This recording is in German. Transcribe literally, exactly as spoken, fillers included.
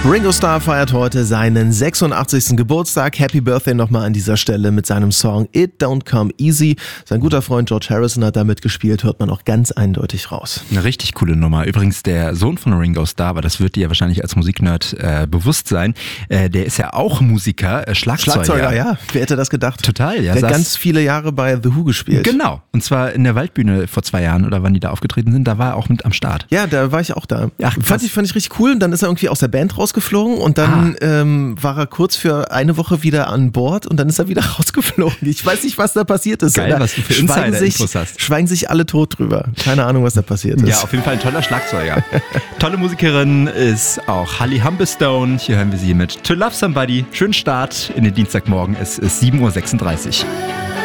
Ringo Starr feiert heute seinen sechsundachtzigsten Geburtstag. Happy Birthday nochmal an dieser Stelle mit seinem Song It Don't Come Easy. Sein guter Freund George Harrison hat da mitgespielt, hört man auch ganz eindeutig raus. Eine richtig coole Nummer. Übrigens der Sohn von Ringo Starr, aber das wird dir ja wahrscheinlich als Musiknerd äh, bewusst sein, äh, der ist ja auch Musiker, äh, Schlagzeuger. Schlagzeuger, ja. Wer hätte das gedacht? Total, ja. Der hat ganz viele Jahre bei The Who gespielt. Genau. Und zwar in der Waldbühne vor zwei Jahren oder wann die da aufgetreten sind, da war er auch mit am Start. Ja, da war ich auch da. Ach, fand, ich, fand ich richtig cool. Und dann ist er irgendwie aus der Band rausgeflogen und dann ah. ähm, war er kurz für eine Woche wieder an Bord und dann ist er wieder rausgeflogen. Ich weiß nicht, was da passiert ist. Geil, da was du für Insider-Infos hast. Schweigen sich alle tot drüber. Keine Ahnung, was da passiert ist. Ja, auf jeden Fall ein toller Schlagzeuger. Tolle Musikerin ist auch Holly Humberstone. Hier hören wir sie mit To Love Somebody. Schönen Start in den Dienstagmorgen. Es ist sieben Uhr sechsunddreißig.